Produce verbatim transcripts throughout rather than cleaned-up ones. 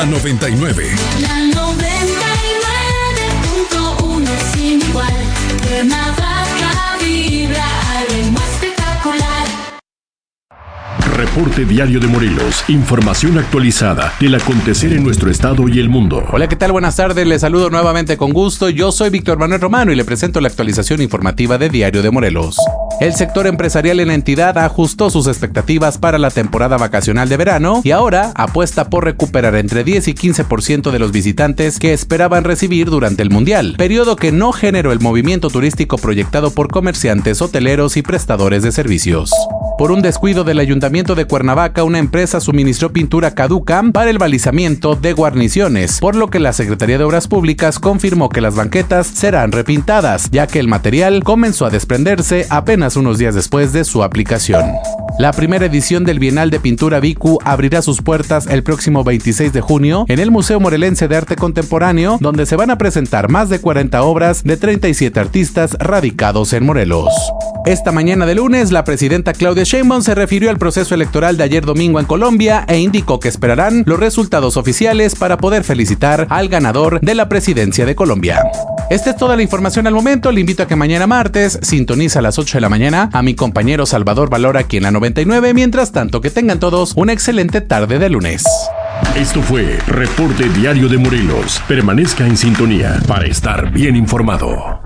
noventa y nueve. La noventa y nueve punto uno sin igual. Cuernavaca vibra al ritmo espectacular. Reporte Diario de Morelos. Información actualizada del acontecer en nuestro estado y el mundo. Hola, ¿qué tal? Buenas tardes. Les saludo nuevamente con gusto. Yo soy Víctor Manuel Romano y le presento la actualización informativa de Diario de Morelos. El sector empresarial en la entidad ajustó sus expectativas para la temporada vacacional de verano y ahora apuesta por recuperar entre diez y quince por ciento de los visitantes que esperaban recibir durante el Mundial, periodo que no generó el movimiento turístico proyectado por comerciantes, hoteleros y prestadores de servicios. Por un descuido del Ayuntamiento de Cuernavaca, una empresa suministró pintura caduca para el balizamiento de guarniciones, por lo que la Secretaría de Obras Públicas confirmó que las banquetas serán repintadas, ya que el material comenzó a desprenderse apenas unos días después de su aplicación. La primera edición del Bienal de Pintura Vicu abrirá sus puertas el próximo veintiséis de junio en el Museo Morelense de Arte Contemporáneo, donde se van a presentar más de cuarenta obras de treinta y siete artistas radicados en Morelos. Esta mañana de lunes, la presidenta Claudia Sheinbaum se refirió al proceso electoral de ayer domingo en Colombia e indicó que esperarán los resultados oficiales para poder felicitar al ganador de la presidencia de Colombia. Esta es toda la información al momento. Le invito a que mañana martes sintoniza a las ocho de la mañana a mi compañero Salvador Valora aquí en la noventa y nueve. Mientras tanto, que tengan todos una excelente tarde de lunes. Esto fue Reporte Diario de Morelos. Permanezca en sintonía para estar bien informado.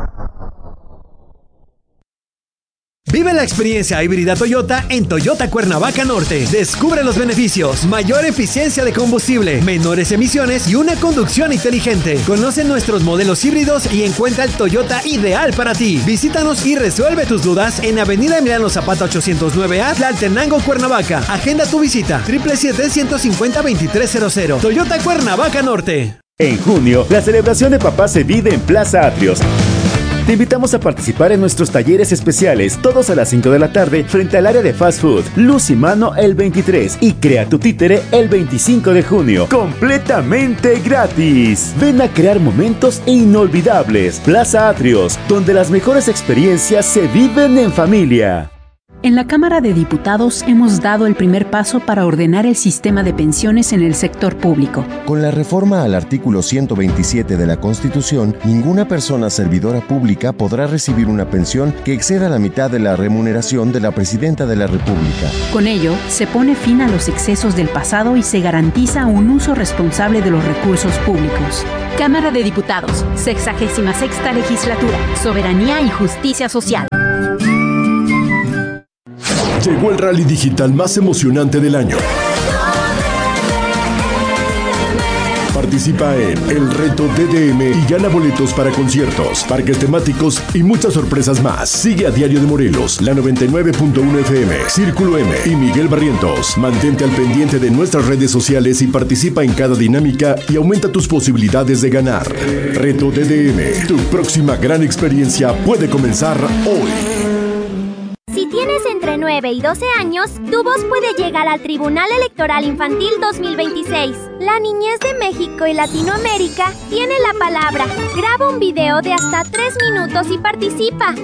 Vive la experiencia híbrida Toyota en Toyota Cuernavaca Norte. Descubre los beneficios, mayor eficiencia de combustible, menores emisiones y una conduccción inteligente. Conoce nuestros modelos híbridos y encuentra el Toyota ideal para ti. Visítanos y resuelve tus dudas en Avenida Emiliano Zapata ochocientos nueve A, Tlaltenango, Cuernavaca. Agenda tu visita, siete siete siete, uno cinco cero, dos tres cero cero. Toyota Cuernavaca Norte. En junio, la celebración de papá se vive en Plaza Atrios. Te invitamos a participar en nuestros talleres especiales, todos a las cinco de la tarde, frente al área de fast food. Luz y mano el veintitrés y crea tu títere el veinticinco de junio. Completamente gratis. Ven a crear momentos inolvidables. Plaza Atrios, donde las mejores experiencias se viven en familia. En la Cámara de Diputados hemos dado el primer paso para ordenar el sistema de pensiones en el sector público. Con la reforma al artículo ciento veintisiete de la Constitución, ninguna persona servidora pública podrá recibir una pensión que exceda la mitad de la remuneración de la Presidenta de la República. Con ello, se pone fin a los excesos del pasado y se garantiza un uso responsable de los recursos públicos. Cámara de Diputados, sexagésima sexta legislatura, soberanía y justicia social. Llegó el rally digital más emocionante del año. Participa en el reto D D M y gana boletos para conciertos, parques temáticos y muchas sorpresas más. Sigue a Diario de Morelos, la noventa y nueve punto uno F M, Círculo M y Miguel Barrientos. Mantente al pendiente de nuestras redes sociales y participa en cada dinámica y aumenta tus posibilidades de ganar. Reto D D M, tu próxima gran experiencia puede comenzar hoy. Si tienes entre nueve y doce años, tu voz puede llegar al Tribunal Electoral Infantil dos mil veintiséis. La niñez de México y Latinoamérica tiene la palabra. Graba un video de hasta tres minutos y participa.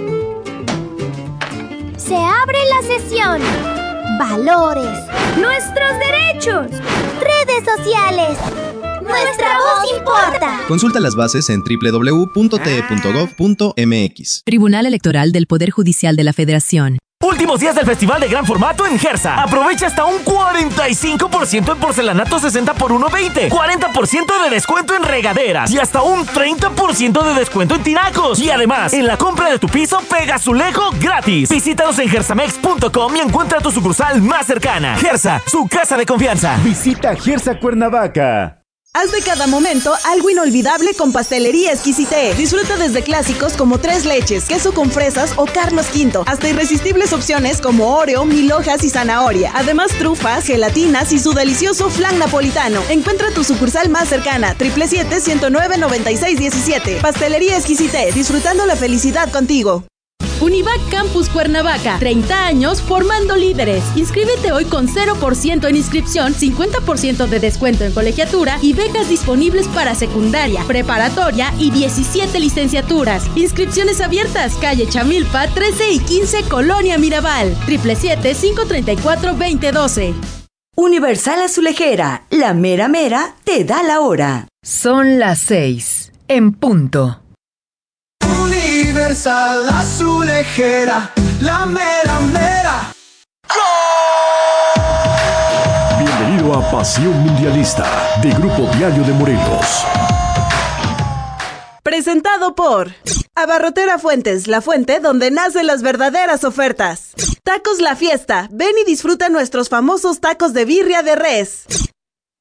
Se abre la sesión. Valores. Nuestros derechos. Redes sociales. Nuestra voz importa. Consulta las bases en doble u doble u doble u punto t e punto gov punto m x. Tribunal Electoral del Poder Judicial de la Federación. Últimos días del Festival de Gran Formato en Gersa. Aprovecha hasta un cuarenta y cinco por ciento en porcelanato sesenta por uno veinte, cuarenta por ciento de descuento en regaderas y hasta un treinta por ciento de descuento en tinacos. Y además, en la compra de tu piso, pega azulejo gratis. Visítanos en gersamex punto com y encuentra tu sucursal más cercana. Gersa, su casa de confianza. Visita Gersa Cuernavaca. Haz de cada momento algo inolvidable con Pastelería Exquisité. Disfruta desde clásicos como tres leches, queso con fresas o Carlos quinto, hasta irresistibles opciones como Oreo, mil hojas y zanahoria. Además, trufas, gelatinas y su delicioso flan napolitano. Encuentra tu sucursal más cercana, siete siete siete, uno nueve, nueve seis uno siete. Pastelería Exquisité, disfrutando la felicidad contigo. Univac Campus Cuernavaca, treinta años formando líderes. Inscríbete hoy con cero por ciento en inscripción, cincuenta por ciento de descuento en colegiatura y becas disponibles para secundaria, preparatoria y diecisiete licenciaturas. Inscripciones abiertas, calle Chamilpa, trece y quince, Colonia Mirabal. siete siete siete, cinco tres cuatro, dos cero uno dos. Universal Azulejera, la mera mera te da la hora. Son las seis, en punto. Universal Azulejera, la mera mera. Bienvenido a Pasión Mundialista, de Grupo Diario de Morelos. Presentado por Abarrotera Fuentes, la fuente donde nacen las verdaderas ofertas. Tacos La Fiesta, ven y disfruta nuestros famosos tacos de birria de res.